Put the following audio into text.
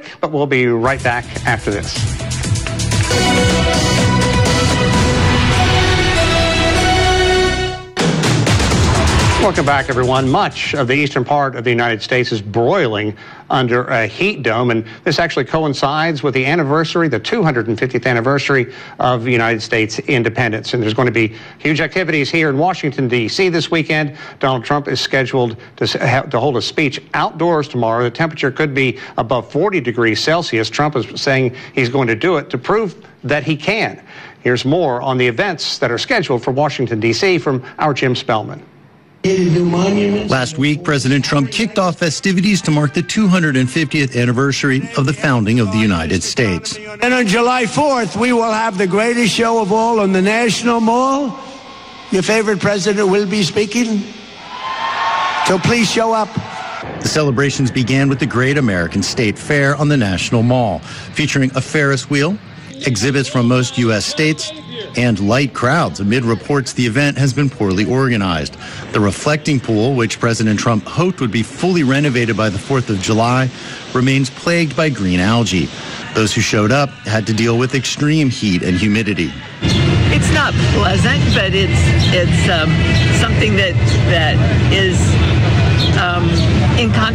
break, but we'll be right back after this. Welcome back, everyone. Much of the eastern part of the United States is broiling under a heat dome, and this actually coincides with the anniversary, the 250th anniversary of the United States independence. And there's going to be huge activities here in Washington, D.C. this weekend. Donald Trump is scheduled to hold a speech outdoors tomorrow. The temperature could be above 40 degrees Celsius. Trump is saying he's going to do it to prove that he can. Here's more on the events that are scheduled for Washington, D.C. from our Jim Spellman. Last week, President Trump kicked off festivities to mark the 250th anniversary of the founding of the United States. And on July 4th, we will have the greatest show of all on the National Mall. Your favorite president will be speaking. So please show up. The celebrations began with the Great American State Fair on the National Mall, featuring a Ferris wheel, exhibits from most U.S. states, and light crowds amid reports the event has been poorly organized. The reflecting pool, which President Trump hoped would be fully renovated by the 4th of July, remains plagued by green algae. Those who showed up had to deal with extreme heat and humidity. It's not pleasant, but it's something that is in